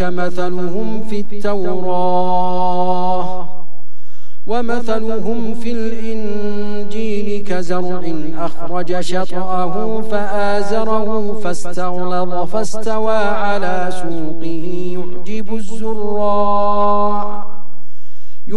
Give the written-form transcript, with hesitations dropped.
مثلهم في التوراة ومثلهم في الإنجيل كزرع أخرج شطأه فآزره فاستغلظ فاستوى على سوقه يعجب الزراع